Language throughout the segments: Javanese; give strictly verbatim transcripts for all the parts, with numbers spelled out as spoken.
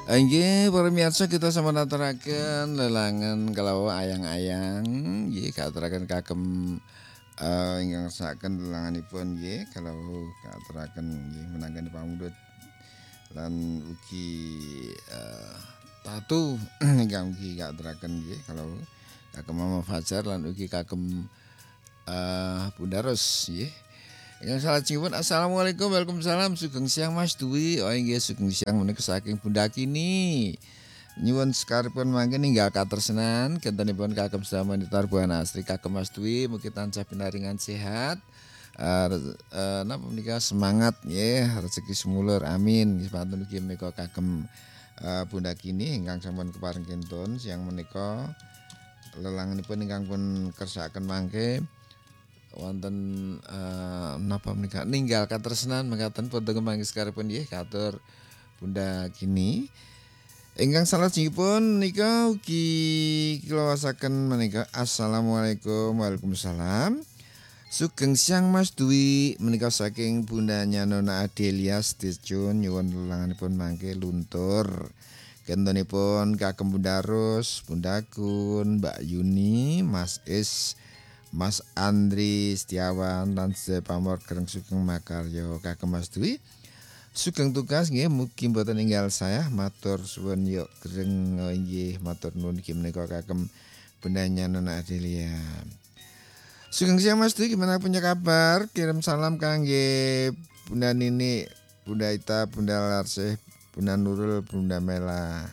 Nggih, para miyarsa kita sampun aturaken lelangan kalau ayang-ayang nggih kaaturaken kagem eee, ingkang saken lelanganipun nggih kalau kaaturaken nggih menangani pamundhut lan ugi eee, tatu ingkang ugi kaaturaken nggih kalau kagem Mama Fajar lan ugi kagem eee, Bunda Ros nggih. Ingkang salajengipun assalamualaikum, waalaikumsalam, sugeng siang Mas Dwi. Oh nggih sugeng siang menika saking Bunda Kini. Nyuwun sekaripun mangke ninggal katresnan gentenipun kagem sedaya monitor Buana Asri kagem Mas Dwi mugi tansah pinaringan sehat. Eh eh, napa menika semangat nggih, rezeki sumulur amin. Nggih semanten ugi menika kagem eh, Bunda Kini ingkang sampun kepareng kentun siang menika lelanganipun ingkang pun kersakaken mangke wonten eee, napa menika ninggal katresnan mekaten podho kemangke sekaripun nggih katur Bunda Kini. Ingkang salajengipun menika ugi kula wasaken menika assalamualaikum, waalaikumsalam. Sugeng siang Mas Dwi menika saking Bundanya Nona Adelia Setijon nyuwun lelanganipun mangke luntur. Gentenipun kagem Bunda Ros, Bunda Kun, Mbak Yuni, Mas Is, Mas Andri Setiawan lan sedaya pamor gereng sugeng makarya kagem Mas Dwi. Sugeng tugas nggih mugi mboten ninggal saya matur suwun yok gereng nggih matur nuwun iki menika kagem Bundanya Nona Adelia. Sugeng siang Mas Dwi gimana punya kabar? Kirim salam kangge Bunda Nini, Bunda Ita, Bunda Larsih, Bunda Nurul, Bunda Mela.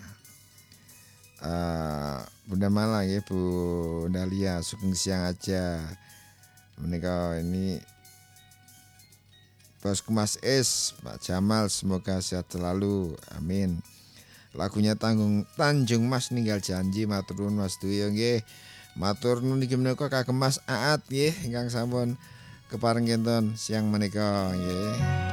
Uh, Bunda Mala ya Bu Dalia, sugeng siang aja. Menika ini Bosku Mas Es, Pak Jamal, semoga sehat selalu, amin. Lagunya tanggung Tanjung Mas ninggal janji matur nuwun Mas Dwi nggih. Matur nuwun iki menika kagem Mas Aat nggih ingkang sampun kepareng kenten siang menika nggih.